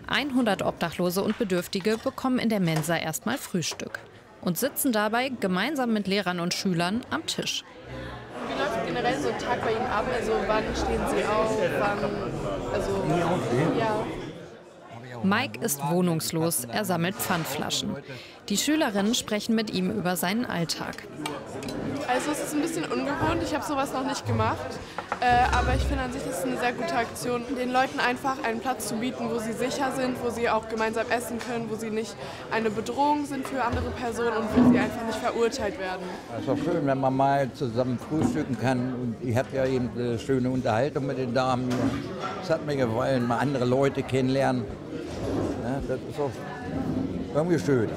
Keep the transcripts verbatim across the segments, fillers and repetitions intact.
hundert Obdachlose und Bedürftige bekommen in der Mensa erstmal Frühstück und sitzen dabei gemeinsam mit Lehrern und Schülern am Tisch. Wie läuft generell so ein Tag bei Ihnen ab? Also wann stehen Sie auf? Wann, also, ja. Mike ist wohnungslos, er sammelt Pfandflaschen. Die Schülerinnen sprechen mit ihm über seinen Alltag. Also es ist ein bisschen ungewohnt, ich habe sowas noch nicht gemacht, äh, aber ich finde an sich ist es eine sehr gute Aktion, den Leuten einfach einen Platz zu bieten, wo sie sicher sind, wo sie auch gemeinsam essen können, wo sie nicht eine Bedrohung sind für andere Personen und wo sie einfach nicht verurteilt werden. Es ist auch schön, wenn man mal zusammen frühstücken kann und ich habe ja eben eine schöne Unterhaltung mit den Damen hier. Es hat mir gefallen, mal andere Leute kennenlernen. Ja, das ist auch irgendwie schön.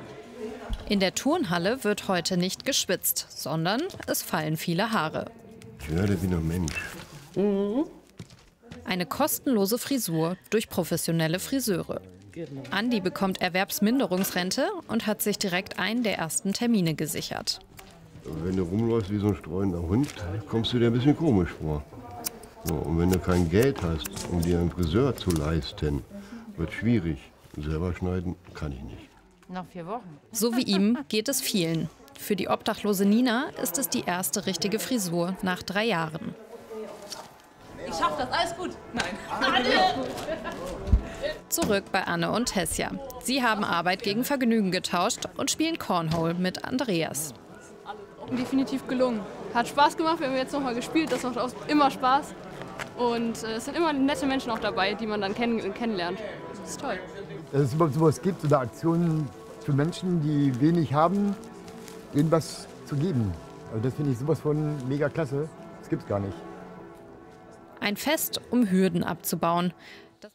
In der Turnhalle wird heute nicht geschwitzt, sondern es fallen viele Haare. Ich werde wie ein Mensch. Mhm. Eine kostenlose Frisur durch professionelle Friseure. Genau. Andi bekommt Erwerbsminderungsrente und hat sich direkt einen der ersten Termine gesichert. Wenn du rumläufst wie so ein streunender Hund, kommst du dir ein bisschen komisch vor. So, und wenn du kein Geld hast, um dir einen Friseur zu leisten, wird schwierig. Selber schneiden kann ich nicht. Noch vier Wochen. So wie ihm geht es vielen. Für die obdachlose Nina ist es die erste richtige Frisur nach drei Jahren. Ich schaff das, alles gut. Nein. Zurück bei Anne und Tessia. Sie haben Arbeit gegen Vergnügen getauscht und spielen Cornhole mit Andreas. Definitiv gelungen. Hat Spaß gemacht, wir haben jetzt noch mal gespielt, das macht auch immer Spaß. Und äh, es sind immer nette Menschen auch dabei, die man dann kenn kennenlernt. Das ist toll. Dass es überhaupt sowas gibt, oder Aktionen für Menschen, die wenig haben, ihnen was zu geben. Also das finde ich sowas von mega klasse. Das gibt's gar nicht. Ein Fest, um Hürden abzubauen. Das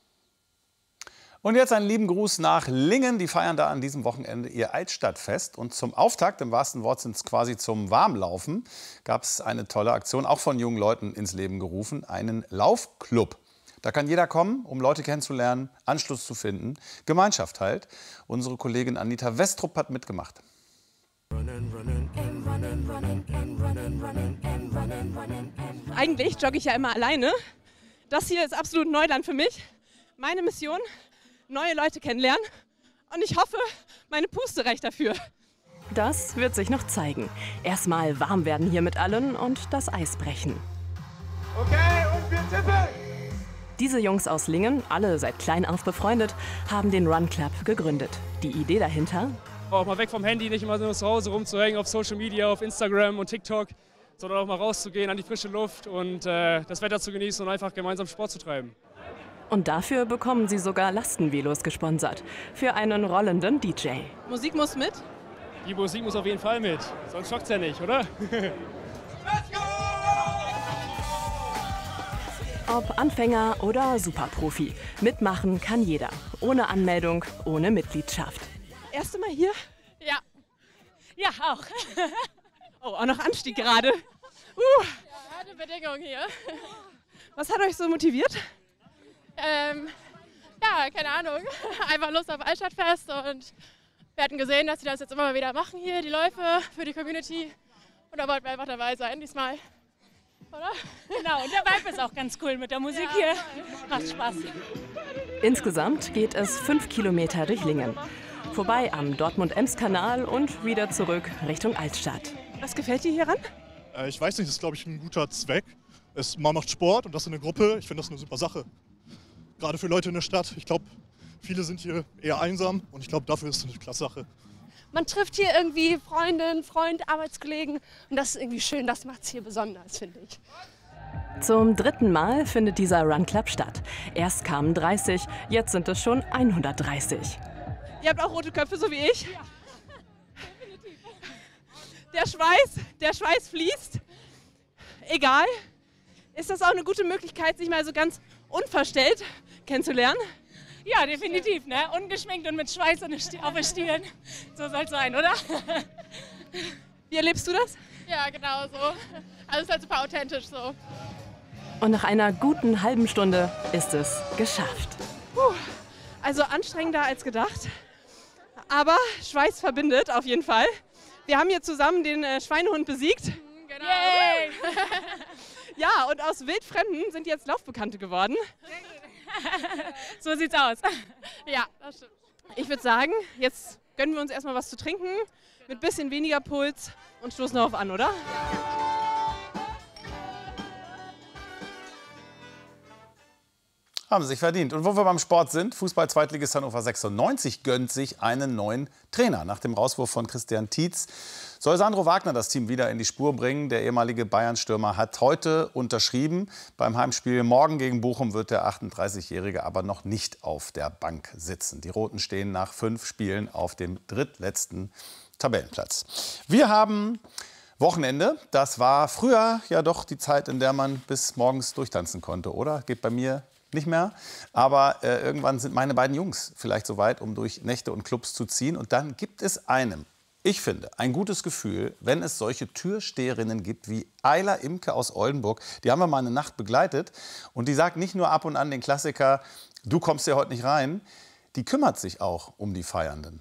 Und jetzt einen lieben Gruß nach Lingen. Die feiern da an diesem Wochenende ihr Altstadtfest. Und zum Auftakt, im wahrsten Wort sind es quasi zum Warmlaufen, gab es eine tolle Aktion, auch von jungen Leuten ins Leben gerufen, einen Laufclub. Da kann jeder kommen, um Leute kennenzulernen, Anschluss zu finden, Gemeinschaft halt. Unsere Kollegin Anita Westrup hat mitgemacht. Eigentlich jogge ich ja immer alleine. Das hier ist absolut Neuland für mich. Meine Mission, neue Leute kennenlernen. Und ich hoffe, meine Puste reicht dafür. Das wird sich noch zeigen. Erstmal warm werden hier mit allen und das Eis brechen. Okay, und wir tippen! Diese Jungs aus Lingen, alle seit klein auf befreundet, haben den Run Club gegründet. Die Idee dahinter? Auch mal weg vom Handy, nicht immer nur zu Hause rumzuhängen auf Social Media, auf Instagram und TikTok, sondern auch mal rauszugehen an die frische Luft und äh, das Wetter zu genießen und einfach gemeinsam Sport zu treiben. Und dafür bekommen sie sogar Lastenvelos gesponsert. Für einen rollenden D J. Musik muss mit? Die Musik muss auf jeden Fall mit, sonst schockt's ja nicht, oder? Ob Anfänger oder Superprofi, mitmachen kann jeder. Ohne Anmeldung, ohne Mitgliedschaft. Erste Mal hier? Ja. Ja, auch. Oh, auch noch Anstieg gerade. Uh. Ja, harte Bedingung hier. Was hat euch so motiviert? Ähm, ja, keine Ahnung. Einfach Lust auf Altstadtfest und wir hatten gesehen, dass sie das jetzt immer mal wieder machen hier, die Läufe für die Community. Und da wollten wir einfach dabei sein diesmal. Oder? Genau, und der Vibe ist auch ganz cool mit der Musik ja, hier. Macht Spaß. Insgesamt geht es fünf Kilometer durch Lingen. Vorbei am Dortmund-Ems-Kanal und wieder zurück Richtung Altstadt. Was gefällt dir hieran? Äh, ich weiß nicht, das ist, glaube ich, ein guter Zweck. Es, man macht Sport und das in der Gruppe. Ich finde das eine super Sache. Gerade für Leute in der Stadt. Ich glaube, viele sind hier eher einsam und ich glaube, dafür ist es eine klasse Sache. Man trifft hier irgendwie Freundin, Freund, Arbeitskollegen und das ist irgendwie schön, das macht es hier besonders, finde ich. Zum dritten Mal findet dieser Run Club statt. Erst kamen dreißig, jetzt sind es schon hundertdreißig. Ihr habt auch rote Köpfe, so wie ich? Ja, definitiv. Der Schweiß, der Schweiß fließt. Egal. Ist das auch eine gute Möglichkeit, sich mal so ganz unverstellt kennenzulernen? Ja, definitiv, ne? Ungeschminkt und mit Schweiß auf den Stirn. So soll es sein, oder? Wie erlebst du das? Ja, genau so. Also es ist halt super authentisch so. Und nach einer guten halben Stunde ist es geschafft. Puh, also anstrengender als gedacht. Aber Schweiß verbindet auf jeden Fall. Wir haben hier zusammen den äh, Schweinehund besiegt. Genau. Yay. Ja, und aus Wildfremden sind jetzt Laufbekannte geworden. So sieht's aus. Ja, das stimmt. Ich würde sagen, jetzt gönnen wir uns erstmal was zu trinken, mit bisschen weniger Puls und stoßen darauf an, oder? Haben sie sich verdient. Und wo wir beim Sport sind, Fußball-Zweitligist Hannover sechsundneunzig gönnt sich einen neuen Trainer. Nach dem Rauswurf von Christian Tietz soll Sandro Wagner das Team wieder in die Spur bringen. Der ehemalige Bayern-Stürmer hat heute unterschrieben. Beim Heimspiel morgen gegen Bochum wird der achtunddreißigjährige aber noch nicht auf der Bank sitzen. Die Roten stehen nach fünf Spielen auf dem drittletzten Tabellenplatz. Wir haben Wochenende. Das war früher ja doch die Zeit, in der man bis morgens durchtanzen konnte, oder? Geht bei mir nicht mehr. Aber äh, irgendwann sind meine beiden Jungs vielleicht so weit, um durch Nächte und Clubs zu ziehen. Und dann gibt es einem, ich finde, ein gutes Gefühl, wenn es solche Türsteherinnen gibt wie Ayla Imke aus Oldenburg. Die haben wir mal eine Nacht begleitet. Und die sagt nicht nur ab und an den Klassiker, du kommst ja heute nicht rein. Die kümmert sich auch um die Feiernden.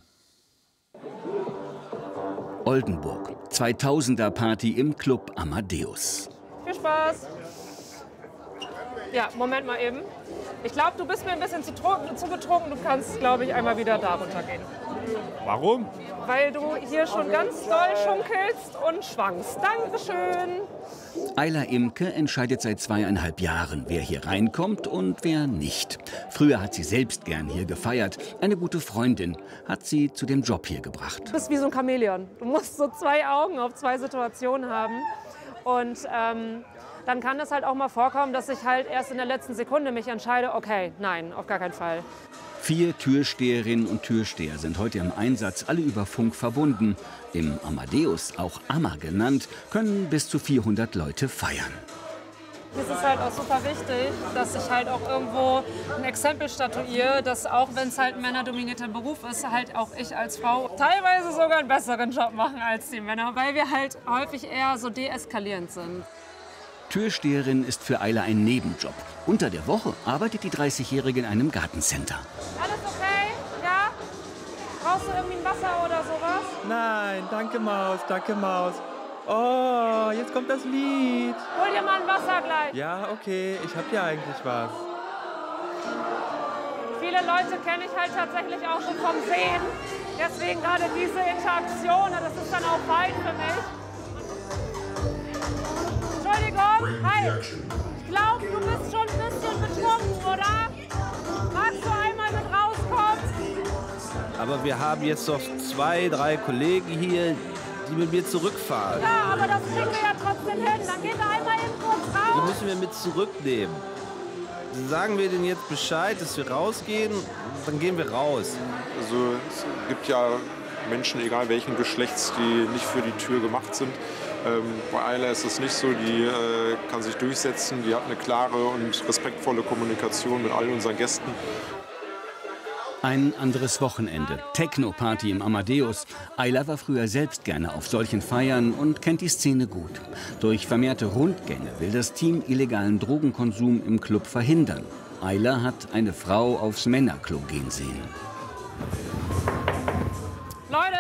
Oldenburg, zweitausender-Party im Club Amadeus. Viel Spaß. Ja, Moment mal eben. Ich glaube, du bist mir ein bisschen zu, zu betrunken. Du kannst, glaube ich, einmal wieder da runtergehen. Warum? Weil du hier schon ganz doll schunkelst und schwankst. Dankeschön. Ayla Imke entscheidet seit zweieinhalb Jahren, wer hier reinkommt und wer nicht. Früher hat sie selbst gern hier gefeiert. Eine gute Freundin hat sie zu dem Job hier gebracht. Du bist wie so ein Chamäleon. Du musst so zwei Augen auf zwei Situationen haben. Und ähm, dann kann es halt auch mal vorkommen, dass ich halt erst in der letzten Sekunde mich entscheide, okay, nein, auf gar keinen Fall. Vier Türsteherinnen und Türsteher sind heute im Einsatz, alle über Funk verbunden. Im Amadeus, auch Amma genannt, können bis zu vierhundert Leute feiern. Es ist halt auch super wichtig, dass ich halt auch irgendwo ein Exempel statuiere, dass auch wenn es halt ein männerdominierter Beruf ist, halt auch ich als Frau teilweise sogar einen besseren Job machen als die Männer, weil wir halt häufig eher so deeskalierend sind. Türsteherin ist für Ayla ein Nebenjob. Unter der Woche arbeitet die dreißigjährige in einem Gartencenter. Alles okay? Ja? Brauchst du irgendwie ein Wasser oder sowas? Nein, danke Maus, danke Maus. Oh, jetzt kommt das Lied. Hol dir mal ein Wasser gleich. Ja, okay, ich hab ja eigentlich was. Viele Leute kenne ich halt tatsächlich auch schon vom Sehen. Deswegen gerade diese Interaktion, das ist dann auch fein für mich. Entschuldigung, hi. Ich glaube, du bist schon ein bisschen betrunken, oder? Magst du einmal mit rauskommen? Aber wir haben jetzt noch zwei, drei Kollegen hier, die mit mir zurückfahren. Ja, aber das kriegen wir ja trotzdem hin. Dann geht er einmal eben kurz raus. Die müssen wir mit zurücknehmen. Sagen wir denen jetzt Bescheid, dass wir rausgehen, dann gehen wir raus. Also es gibt ja Menschen, egal welchen Geschlechts, die nicht für die Tür gemacht sind. Ähm, bei Ayla ist es nicht so, die äh, kann sich durchsetzen, die hat eine klare und respektvolle Kommunikation mit allen unseren Gästen. Ein anderes Wochenende, Techno-Party im Amadeus. Ayla war früher selbst gerne auf solchen Feiern und kennt die Szene gut. Durch vermehrte Rundgänge will das Team illegalen Drogenkonsum im Club verhindern. Ayla hat eine Frau aufs Männerklo gehen sehen. Leute,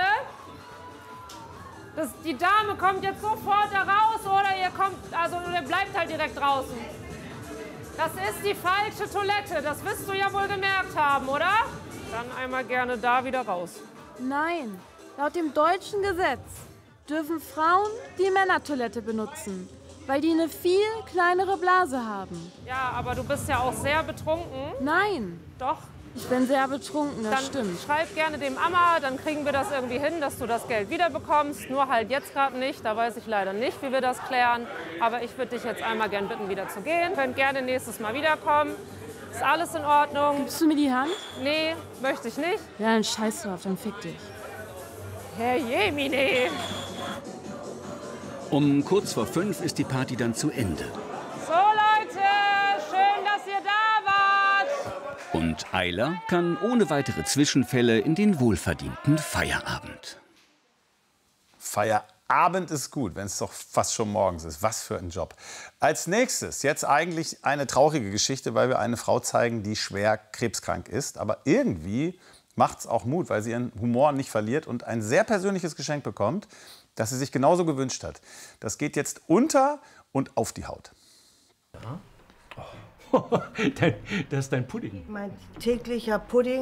das, die Dame kommt jetzt sofort da raus oder ihr kommt, also ihr bleibt halt direkt draußen. Das ist die falsche Toilette, das wirst du ja wohl gemerkt haben, oder? Dann einmal gerne da wieder raus. Nein, laut dem deutschen Gesetz dürfen Frauen die Männertoilette benutzen, weil die eine viel kleinere Blase haben. Ja, aber du bist ja auch sehr betrunken. Nein. Doch. Ich bin sehr betrunken, das dann stimmt. Schreib gerne dem Amma, dann kriegen wir das irgendwie hin, dass du das Geld wiederbekommst. Nur halt jetzt gerade nicht, da weiß ich leider nicht, wie wir das klären. Aber ich würde dich jetzt einmal gern bitten, wieder zu gehen. Könnt gerne nächstes Mal wiederkommen. Ist alles in Ordnung. Gibst du mir die Hand? Nee, möchte ich nicht. Ja, dann scheiß drauf, dann fick dich. Herr Jemine. Um kurz vor fünf ist die Party dann zu Ende. So Leute, schön, dass ihr da wart. Und Ayla kann ohne weitere Zwischenfälle in den wohlverdienten Feierabend. Feierabend ist gut, wenn es doch fast schon morgens ist. Was für ein Job. Als nächstes jetzt eigentlich eine traurige Geschichte, weil wir eine Frau zeigen, die schwer krebskrank ist. Aber irgendwie macht es auch Mut, weil sie ihren Humor nicht verliert und ein sehr persönliches Geschenk bekommt, das sie sich genauso gewünscht hat. Das geht jetzt unter und auf die Haut. Das ist dein Pudding. Mein täglicher Pudding.